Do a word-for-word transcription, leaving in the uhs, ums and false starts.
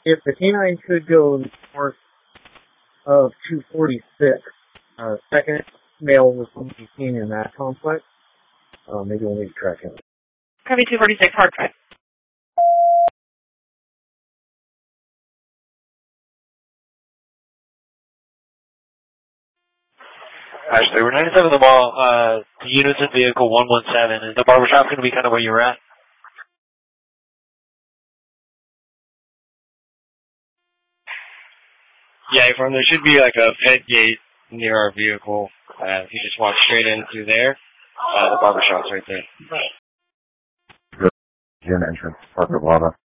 if the canine could go north of two forty-six, uh, second male was going to be seen in that complex. Uh, maybe we'll need to track him. Copy two forty-six, hard drive. Ashley, we're ninety-seven the mall. Uh, the unit's in vehicle one one seven. Is the barbershop going to be kind of where you're at? Yeah, from there should be like a pet gate near our vehicle. Uh, if you just walk straight in through there, uh, the barbershop's right there. Gym entrance, Parker Lava.